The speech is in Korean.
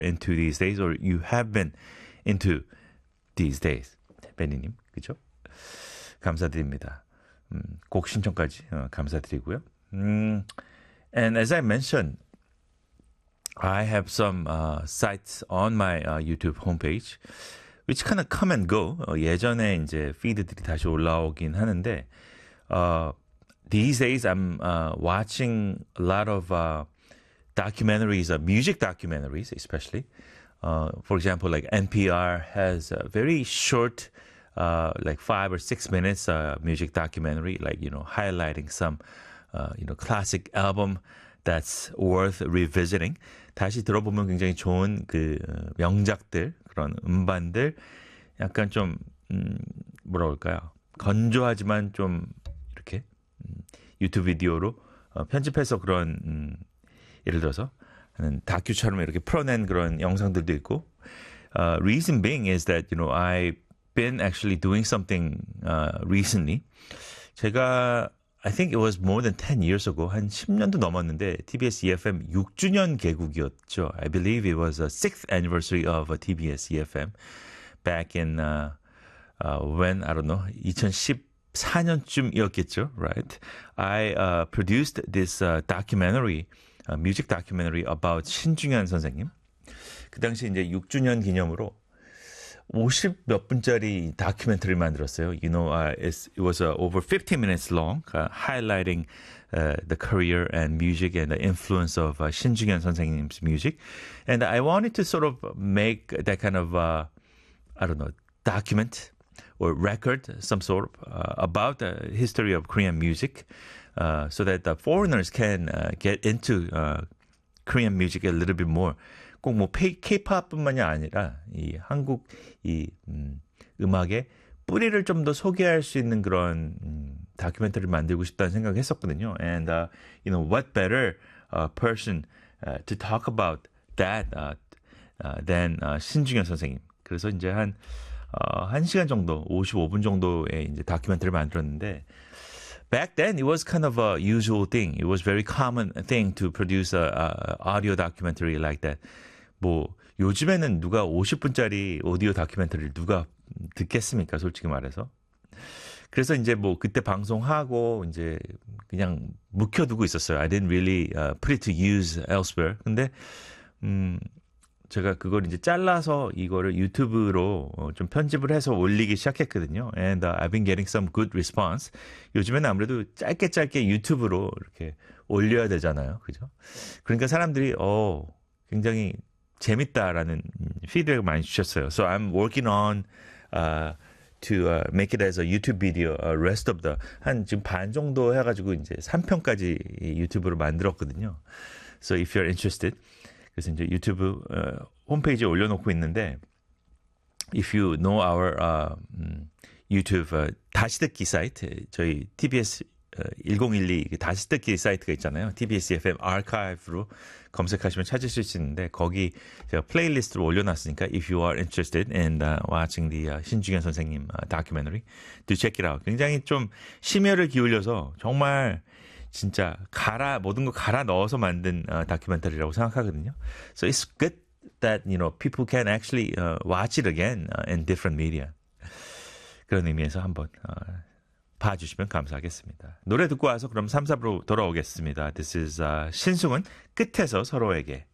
into these days or you have been into these days. 베니님, 그죠? 감사드립니다. 곡 신청까지 감사드리고요. And as I mentioned, I have some sites on my YouTube homepage which kind of come and go. 예전에 이제 피드들이 다시 올라오긴 하는데 these days I'm watching a lot of documentaries, music documentaries especially. For example, like NPR has a very short like 5 or 6 minutes music documentary, like, highlighting some, classic album that's worth revisiting. 다시 들어보면 굉장히 좋은 그 명작들, 그런 음반들, 약간 좀, 뭐라 그럴까요? 건조하지만 좀 이렇게 유튜브 비디오로 편집해서 그런, 예를 들어서 다큐처럼 이렇게 풀어낸 그런 영상들도 있고, reason being is that, I've been actually doing something recently. 제가 I think it was more than 10 years ago, 한 10년도 넘었는데 TBS EFM 6주년 개국이었죠. I believe it was the 6th anniversary of TBS EFM back in when, I don't know, 2014년쯤이었겠죠, right? I produced this documentary, music documentary about 신중현 선생님. 그 당시 이제 6주년 기념으로 50 몇 분짜리 다큐멘터리를 만들었어요. It was over 50 minutes long, highlighting the career and music and the influence of 신중현 선생님's music. And I wanted to sort of make that kind of, document or record, some sort of, about the history of Korean music, so that the foreigners can get into Korean music a little bit more. 꼭 뭐 K-팝뿐만이 아니라 이 한국 음악의 뿌리를 좀 더 소개할 수 있는 그런 다큐멘터리를 만들고 싶다는 생각을 했었거든요. And what better person to talk about that than 신중현 선생님. 그래서 이제 한 1시간 정도, 55분 정도의 이제 다큐멘터리를 만들었는데 back then, it was kind of a usual thing. It was very common thing to produce a audio documentary like that. 뭐 요즘에는 누가 50분짜리 오디오 다큐멘터리를 누가 듣겠습니까? 솔직히 말해서. 그래서 이제 뭐 그때 방송하고 이제 그냥 묵혀두고 있었어요. I didn't really put it to use elsewhere. 근데 제가 그걸 이제 잘라서 이거를 유튜브로 좀 편집을 해서 올리기 시작했거든요. And I've been getting some good response. 요즘에는 아무래도 짧게 유튜브로 이렇게 올려야 되잖아요. 그죠? 그러니까 사람들이 굉장히 재밌다라는 피드백을 많이 주셨어요. So I'm working on to make it as a YouTube video, rest of the 한 지금 반 정도 해가지고 이제 3편까지 유튜브로 만들었거든요. So if you're interested, 그래서 이제 유튜브 홈페이지에 올려놓고 있는데, if you know our YouTube 다시 듣기 사이트, 저희 TBS 1012 다시 듣기 사이트가 있잖아요. TBS FM 아카이브로 검색하시면 찾으실 수 있는데 거기 제가 플레이리스트로 올려놨으니까 if you are interested in watching the 신중현 선생님 documentary, do check it out. 굉장히 좀 심혈을 기울여서 정말 진짜 모든 거 갈아 넣어서 만든 다큐멘터리라고 생각하거든요. So it's good that people can actually watch it again in different media. 그런 의미에서 한번 봐주시면 감사하겠습니다. 노래 듣고 와서 그럼 3, 4부로 돌아오겠습니다. This is 신승훈 끝에서 서로에게.